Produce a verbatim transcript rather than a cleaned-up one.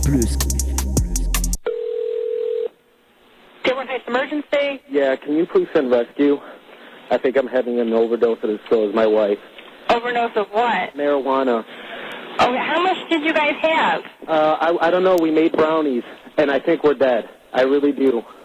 Plus. Dearborn Heights Emergency? Yeah, can you please send rescue? I think I'm having an overdose, and so is my wife. Overdose of what? Marijuana. Oh, how much did you guys have? Uh, I, I don't know. We made brownies, and I think we're dead. I really do.